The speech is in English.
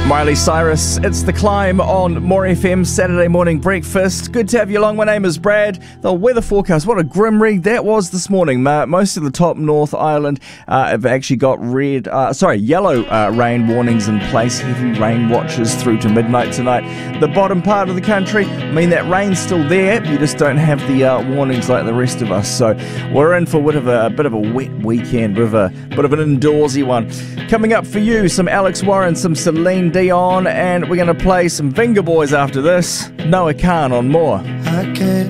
Miley Cyrus, it's The Climb on More FM Saturday morning breakfast. Good to have you along. My name is Brad. The weather forecast, what a grim read that was this morning. Most of the top North Island have actually got yellow rain warnings in place. Heavy rain watches through to midnight tonight. The bottom part of the country, that rain's still there. You just don't have the warnings like the rest of us. So we're in for a bit of a wet weekend, bit of an indoorsy one. Coming up for you, some Alex Warren, some Celine Dion, and we're going to play some Venga Boys after this. Noah Khan on More. I can't